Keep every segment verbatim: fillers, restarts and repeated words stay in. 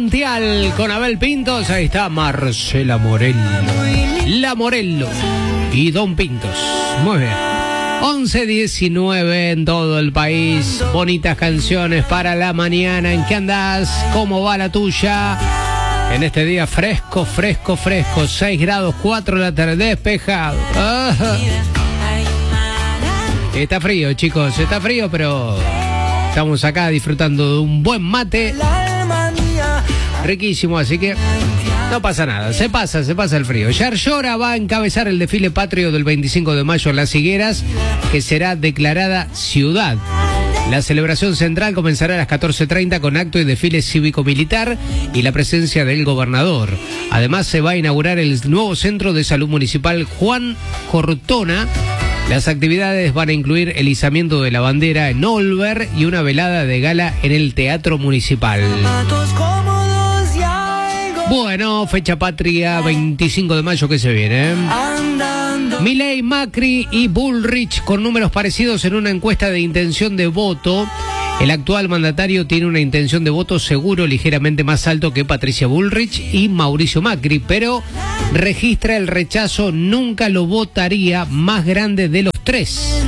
Manantial con Abel Pintos. Ahí está Marcela Morello, La Morello y Don Pintos. Muy bien. once diecinueve en todo el país. Bonitas canciones para la mañana. ¿En qué andás? ¿Cómo va la tuya? En este día fresco, fresco, fresco. seis grados cuatro la tarde, despejado. Ah. Está frío, chicos. Está frío, pero estamos acá disfrutando de un buen mate. Riquísimo, así que no pasa nada, se pasa, se pasa el frío. Yarlora va a encabezar el desfile patrio del veinticinco de mayo en Las Higueras, que será declarada ciudad. La celebración central comenzará a las catorce treinta con acto y desfile cívico-militar y la presencia del gobernador. Además, se va a inaugurar el nuevo Centro de Salud Municipal Juan Cortona. Las actividades van a incluir el izamiento de la bandera en Olver y una velada de gala en el Teatro Municipal. Bueno, fecha patria, veinticinco de mayo que se viene. Milei, Macri y Bullrich con números parecidos en una encuesta de intención de voto. El actual mandatario tiene una intención de voto seguro ligeramente más alto que Patricia Bullrich y Mauricio Macri, pero registra el rechazo nunca lo votaría más grande de los tres.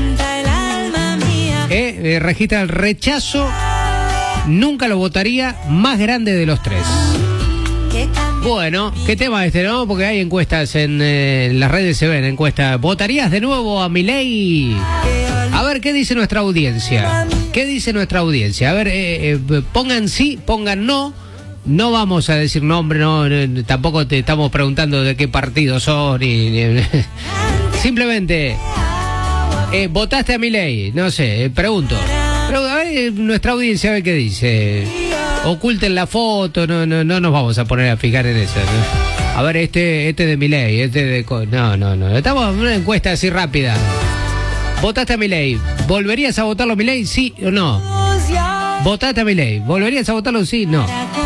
Eh, eh, registra el rechazo nunca lo votaría más grande de los tres. Bueno, ¿qué tema este, no? Porque hay encuestas en, eh, en las redes, se ven encuestas. ¿Votarías de nuevo a Milei? A ver, ¿qué dice nuestra audiencia? ¿Qué dice nuestra audiencia? A ver, eh, eh, pongan sí, pongan no. No vamos a decir nombre, no, no, tampoco te estamos preguntando de qué partido sos, ni, ni simplemente, eh, ¿votaste a Milei? No sé, eh, pregunto. Pero a ver, nuestra audiencia a ver qué dice. Oculten la foto, no, no, no nos vamos a poner a fijar en eso, ¿no? A ver, este, este de Milei, este de... No, no, no, estamos en una encuesta así rápida. ¿Votaste a Milei? ¿Volverías a votarlo a Milei? ¿Sí o no? ¿Votaste a Milei? ¿Volverías a votarlo? Sí, no.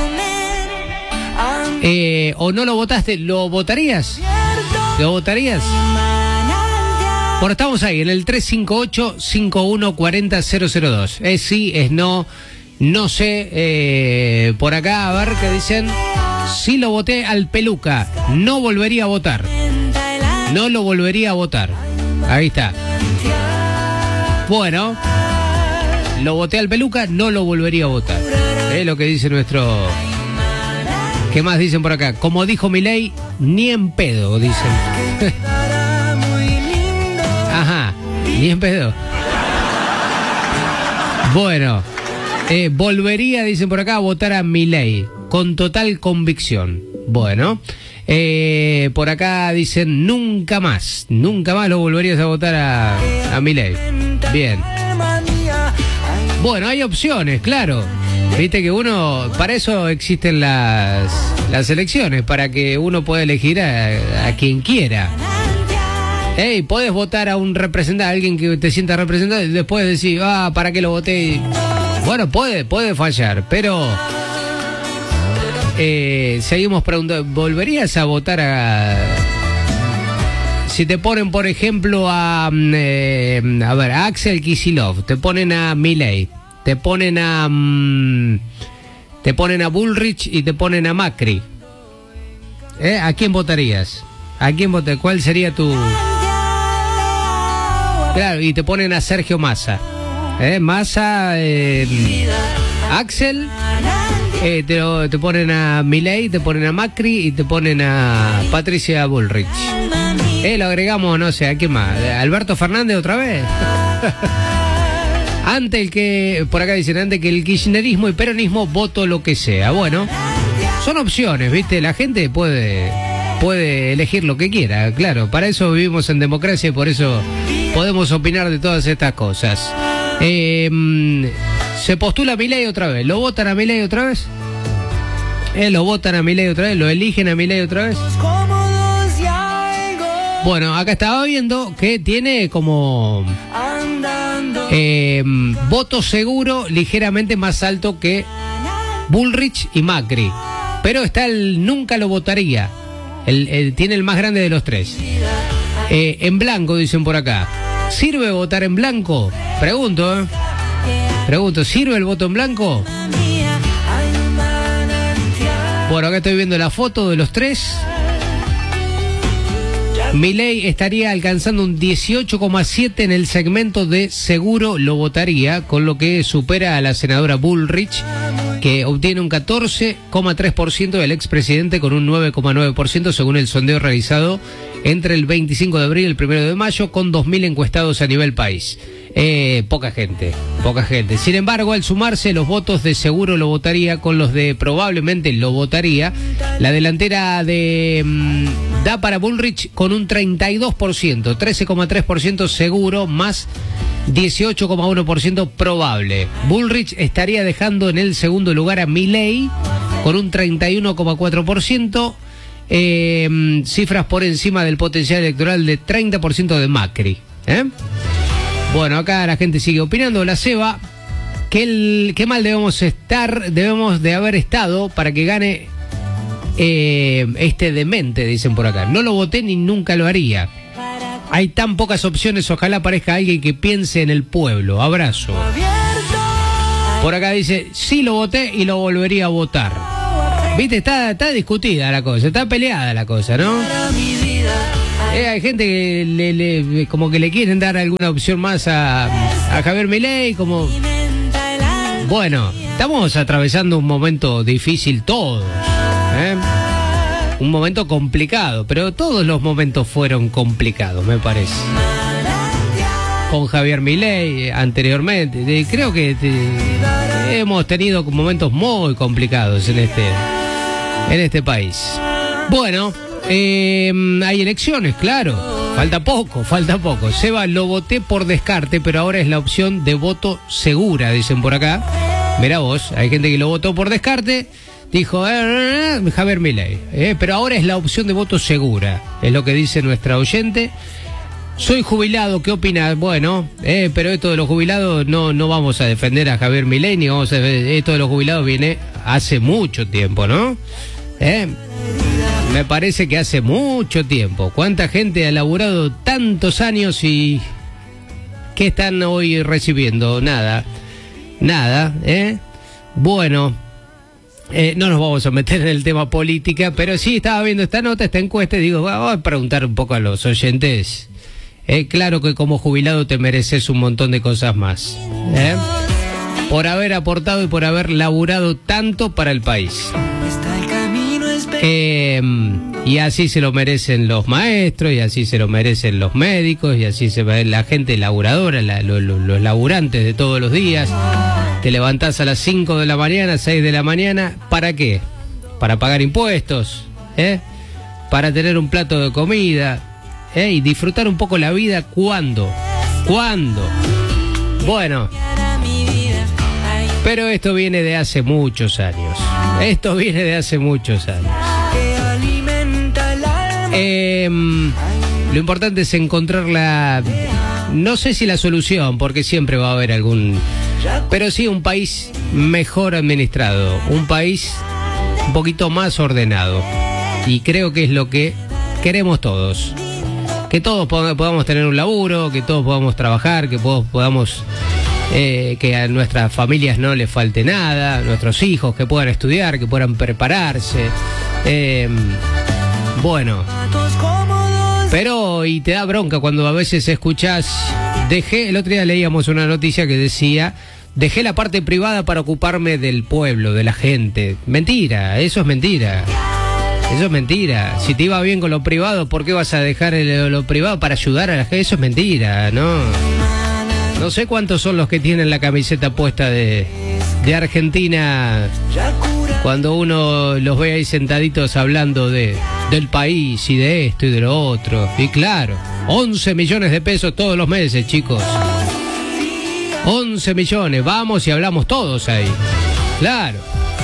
Eh, ¿O no lo votaste? ¿Lo votarías? ¿Lo votarías? Bueno, estamos ahí en el tres cinco ocho, cinco uno cuatro cero, cero cero dos. Es sí, es no... No sé, eh, por acá, a ver qué dicen. Sí lo voté al Peluca, no volvería a votar. No lo volvería a votar. Ahí está. Bueno, lo voté al Peluca, no lo volvería a votar. Es lo que dice nuestro... ¿Qué más dicen por acá? Como dijo Milei, ni en pedo, dicen. Ajá, ni en pedo. Bueno... Eh, volvería, dicen por acá, a votar a Milei con total convicción. Bueno, eh, por acá dicen nunca más, nunca más lo volverías a votar a, a Milei. Bien. Bueno, hay opciones, claro. Viste que uno, para eso existen las, las elecciones, para que uno pueda elegir a, a quien quiera. Hey, podés votar a un representante, a alguien que te sienta representado y después decir, ah, ¿para qué lo voté? Bueno, puede, puede fallar, pero eh, seguimos preguntando, ¿volverías a votar a... Si te ponen, por ejemplo, a, eh, a ver, a Axel Kicillof, te ponen a Milei, te ponen a... Um, te ponen a Bullrich y te ponen a Macri, ¿eh? ¿A quién votarías? ¿A quién votarías? ¿Cuál sería tu...? Claro, y te ponen a Sergio Massa. Eh, Massa, eh, Axel, eh, te, te ponen a Milei, te ponen a Macri y te ponen a Patricia Bullrich. Eh, lo agregamos, no sé, ¿a quién más? ¿Alberto Fernández otra vez? Antes el que, por acá dicen, antes que el kirchnerismo y peronismo, voto lo que sea. Bueno, son opciones, ¿viste? La gente puede, puede elegir lo que quiera, claro. Para eso vivimos en democracia y por eso podemos opinar de todas estas cosas. Eh, se postula a Milei otra vez. ¿Lo votan a Milei otra vez? Eh, ¿Lo votan a Milei otra vez? ¿Lo eligen a Milei otra vez? Bueno, acá estaba viendo que tiene como eh, voto seguro ligeramente más alto que Bullrich y Macri. Pero está el nunca lo votaría. El, el, tiene el más grande de los tres. Eh, en blanco, dicen por acá. ¿Sirve votar en blanco? Pregunto, ¿eh? Pregunto, ¿sirve el voto en blanco? Bueno, acá estoy viendo la foto de los tres. Milei estaría alcanzando un dieciocho coma siete en el segmento de seguro lo votaría, con lo que supera a la senadora Bullrich, que obtiene un catorce coma tres por ciento, del expresidente con un nueve coma nueve por ciento, según el sondeo realizado entre el veinticinco de abril y el primero de mayo, con dos mil encuestados a nivel país. Eh, poca gente, poca gente. Sin embargo, al sumarse los votos de seguro lo votaría con los de probablemente lo votaría, la delantera de mmm, da para Bullrich con un treinta y dos por ciento, trece coma tres por ciento seguro más dieciocho coma uno por ciento probable. Bullrich estaría dejando en el segundo lugar a Milei con un treinta y uno coma cuatro por ciento, eh, cifras por encima del potencial electoral de treinta por ciento de Macri. ¿eh? Bueno, acá la gente sigue opinando. La Seba, que el, qué mal debemos estar, debemos de haber estado para que gane eh, este demente, dicen por acá. No lo voté ni nunca lo haría. Hay tan pocas opciones, ojalá aparezca alguien que piense en el pueblo. Abrazo. Por acá dice, sí lo voté y lo volvería a votar. Viste, está, está discutida la cosa, está peleada la cosa, ¿no? Eh, hay gente que le, le, como que le quieren dar alguna opción más a, a Javier Milei, como... Bueno, estamos atravesando un momento difícil todos, ¿eh? Un momento complicado, pero todos los momentos fueron complicados, me parece. Con Javier Milei anteriormente, creo que te, hemos tenido momentos muy complicados en este, en este país. Bueno... Eh, hay elecciones, claro. Falta poco, falta poco. Seba, lo voté por descarte, pero ahora es la opción de voto segura, dicen por acá. Mirá vos, hay gente que lo votó por descarte. Dijo, eh, eh, Javier Milei, eh, pero ahora es la opción de voto segura. Es lo que dice nuestra oyente. Soy jubilado, ¿qué opinas? Bueno, eh, pero esto de los jubilados no, no vamos a defender a Javier Milei, ni vamos a defender. Esto de los jubilados viene hace mucho tiempo, ¿no? Eh... Me parece que hace mucho tiempo. ¿Cuánta gente ha laburado tantos años y qué están hoy recibiendo? Nada, nada, ¿eh? Bueno, eh, no nos vamos a meter en el tema política, pero sí estaba viendo esta nota, esta encuesta, y digo, vamos a preguntar un poco a los oyentes. Eh, claro que como jubilado te mereces un montón de cosas más, ¿eh? Por haber aportado y por haber laburado tanto para el país. Eh, y así se lo merecen los maestros, y así se lo merecen los médicos, y así se ve la gente laburadora, la, lo, lo, los laburantes de todos los días. Te levantás a las cinco de la mañana, seis de la mañana, ¿para qué? Para pagar impuestos, ¿eh? Para tener un plato de comida, ¿eh? Y disfrutar un poco la vida. ¿Cuándo? ¿Cuándo? Bueno, pero esto viene de hace muchos años. Esto viene de hace muchos años. Eh, lo importante es encontrar la... No sé si la solución, porque siempre va a haber algún... Pero sí un país mejor administrado. Un país un poquito más ordenado. Y creo que es lo que queremos todos. Que todos podamos tener un laburo, que todos podamos trabajar, que todos podamos... Eh, que a nuestras familias no les falte nada, nuestros hijos que puedan estudiar, que puedan prepararse. Eh, bueno, pero y te da bronca cuando a veces escuchás, dejé, el otro día leíamos una noticia que decía, dejé la parte privada para ocuparme del pueblo, de la gente. Mentira, eso es mentira. Eso es mentira. Si te iba bien con lo privado, ¿por qué vas a dejar el, lo privado para ayudar a la gente? Eso es mentira, ¿no? No sé cuántos son los que tienen la camiseta puesta de, de Argentina cuando uno los ve ahí sentaditos hablando de del país y de esto y de lo otro. Y claro, once millones de pesos todos los meses, chicos. once millones, vamos y hablamos todos ahí. Claro.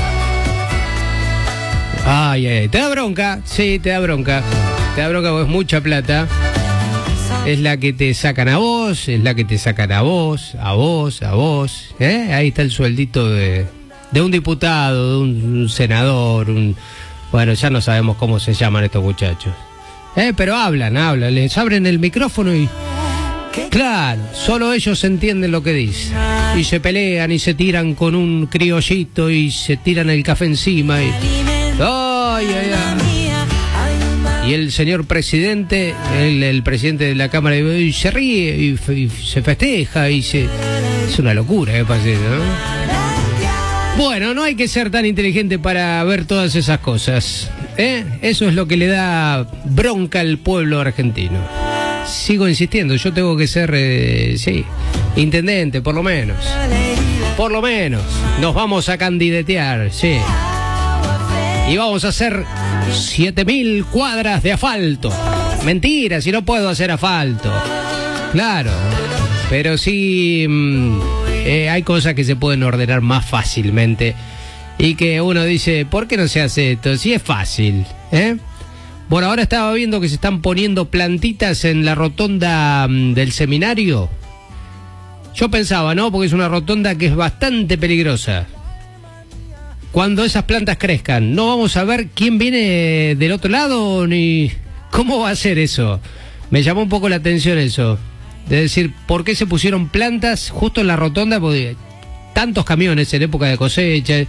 Ay, ay, ¿te da bronca? Sí, te da bronca. Te da bronca porque es mucha plata. Es la que te sacan a vos, es la que te sacan a vos, a vos, a vos. ¿eh? Ahí está el sueldito de, de un diputado, de un, un senador, un... Bueno, ya no sabemos cómo se llaman estos muchachos. ¿eh? Pero hablan, hablan, les abren el micrófono y... Claro, solo ellos entienden lo que dicen. Y se pelean y se tiran con un criollito y se tiran el café encima y... ¡Oh! Ay, ay, ay. Y el señor presidente, el, el presidente de la Cámara, y se ríe y, y se festeja y se... Es una locura, me parece, ¿no? Bueno, no hay que ser tan inteligente para ver todas esas cosas, ¿eh? Eso es lo que le da bronca al pueblo argentino. Sigo insistiendo, yo tengo que ser, eh, sí, intendente, por lo menos. Por lo menos. Nos vamos a candidatear, sí. Y vamos a hacer siete mil cuadras de asfalto. Mentira, si no puedo hacer asfalto. Claro. Pero sí, eh, hay cosas que se pueden ordenar más fácilmente. Y que uno dice, ¿por qué no se hace esto? Si es fácil, ¿eh? Bueno, ahora estaba viendo que se están poniendo plantitas en la rotonda um, del seminario. Yo pensaba, ¿no? Porque es una rotonda que es bastante peligrosa. Cuando esas plantas crezcan, no vamos a ver quién viene del otro lado ni cómo va a ser eso. Me llamó un poco la atención eso. De decir, ¿por qué se pusieron plantas justo en la rotonda? Porque tantos camiones en época de cosecha.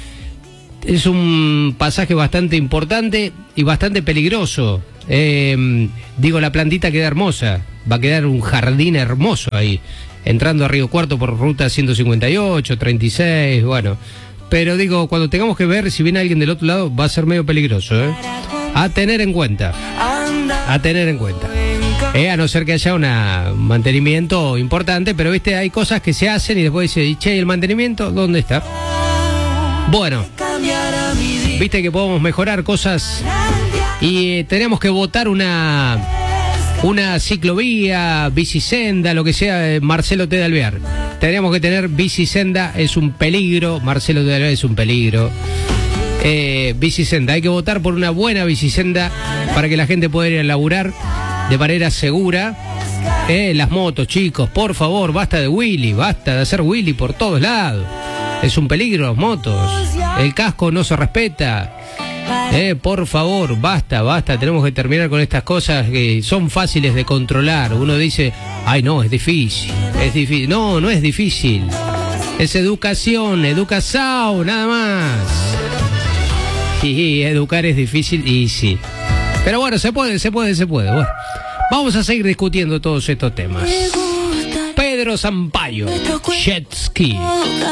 Es un pasaje bastante importante y bastante peligroso. Eh, digo, la plantita queda hermosa. Va a quedar un jardín hermoso ahí. Entrando a Río Cuarto por ruta ciento cincuenta y ocho, treinta y seis, bueno. Pero digo, cuando tengamos que ver si viene alguien del otro lado, va a ser medio peligroso, ¿eh? A tener en cuenta. A tener en cuenta. Eh, a no ser que haya una, un mantenimiento importante, pero viste, hay cosas que se hacen y después dice, che, ¿el mantenimiento dónde está? Bueno, viste que podemos mejorar cosas y eh, tenemos que votar una una ciclovía, bicisenda, lo que sea, eh, Marcelo T. de Alvear. Tenemos que tener bicisenda, es un peligro, Marcelo T. de Alvear es un peligro. Eh, bicisenda, hay que votar por una buena bicisenda para que la gente pueda ir a laburar de manera segura. Eh, las motos, chicos, por favor, basta de Willy, basta de hacer Willy por todos lados. Es un peligro las motos. El casco no se respeta. Eh, por favor, basta, basta. Tenemos que terminar con estas cosas que son fáciles de controlar. Uno dice, ay no, es difícil, es difícil. No, no es difícil. Es educación, educación, nada más. Y educar es difícil y sí. Pero bueno, se puede, se puede, se puede. Bueno, vamos a seguir discutiendo todos estos temas. Pedro Sampaio, Jet Ski.